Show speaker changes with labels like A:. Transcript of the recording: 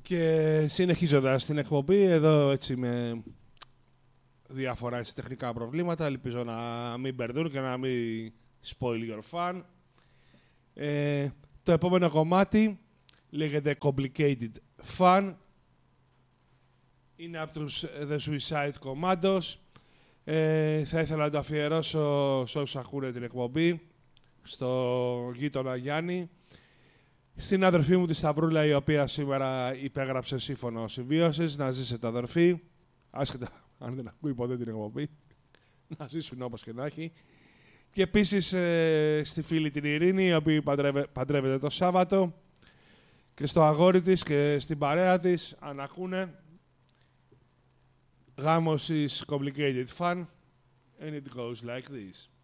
A: Και συνεχίζοντας την εκπομπή, εδώ έτσι με διάφορα τεχνικά προβλήματα, ελπίζω να μην μπερδούν και να μην spoil your fun. Το επόμενο κομμάτι λέγεται Complicated Fun. Είναι από τους The Suicide Commandos. Θα ήθελα να το αφιερώσω σε όσους ακούνε την εκπομπή, στο γείτονα Γιάννη, στην αδερφή μου τη Σταυρούλα, η οποία σήμερα υπέγραψε σύμφωνο συμβίωσης. Να ζήσετε, αδερφή, άσχετα αν δεν ακούει ποτέ την εκπομπή, να ζήσουν όπως και να έχει. Και επίσης στη φίλη την Ειρήνη, η οποία παντρεύεται το Σάββατο, και στο αγόρι της και στην παρέα της, αν ακούνε. Γάμος is complicated fun, and it goes like this.